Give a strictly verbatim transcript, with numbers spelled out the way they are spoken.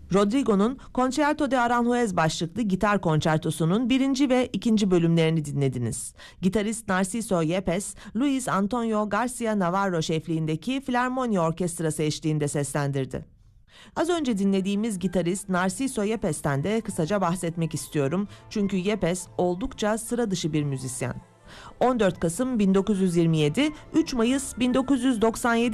Rodrigo'nun Concerto de Aranjuez başlıklı gitar konçertosunun birinci ve ikinci bölümlerini dinlediniz. Gitarist Narciso Yepes, Luis Antonio Garcia Navarro şefliğindeki Filarmoni Orkestrası eşliğinde seslendirdi. Az önce dinlediğimiz gitarist Narciso Yepes'ten de kısaca bahsetmek istiyorum. Çünkü Yepes oldukça sıra dışı bir müzisyen. on dört Kasım bin dokuz yüz yirmi yedi, üç Mayıs bin dokuz yüz doksan yedi